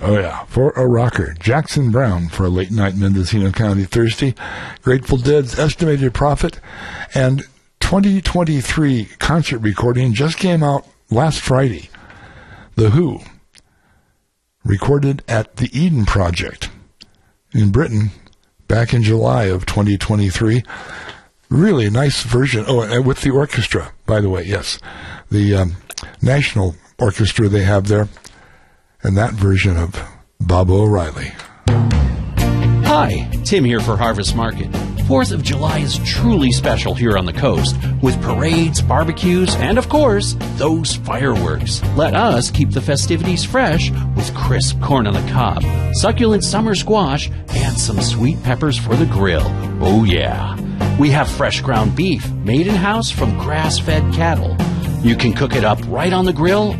Oh, yeah. For a rocker, Jackson Browne for a late night Mendocino County Thursday. Grateful Dead's estimated profit and 2023 concert recording just came out last Friday. The Who, recorded at the Eden Project in Britain back in July of 2023. Really nice version. Oh, and with the orchestra, by the way, yes. The National Orchestra they have there. And that version of Baba O'Reilly. Hi, Tim here for Harvest Market. 4th of July is truly special here on the coast, with parades, barbecues, and of course, those fireworks. Let us keep the festivities fresh with crisp corn on the cob, succulent summer squash, and some sweet peppers for the grill. Oh yeah. We have fresh ground beef made in-house from grass-fed cattle. You can cook it up right on the grill